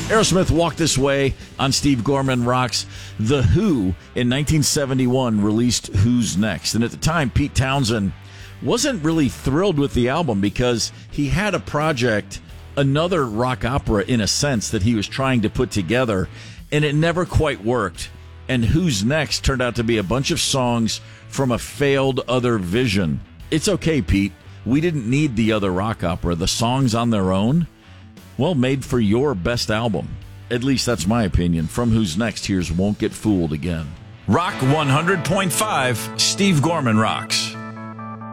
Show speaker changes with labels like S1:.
S1: Aerosmith Walk This Way on Steve Gorman Rocks. The Who in 1971 released Who's Next. And at the time, Pete Townsend wasn't really thrilled with the album because he had a project, another rock opera in a sense, that he was trying to put together, and it never quite worked. And Who's Next turned out to be a bunch of songs from a failed other vision. It's okay, Pete. We didn't need the other rock opera. The songs on their own, well, made for your best album. At least that's my opinion. From Who's Next, here's Won't Get Fooled Again.
S2: Rock 100.5, Steve Gorman Rocks.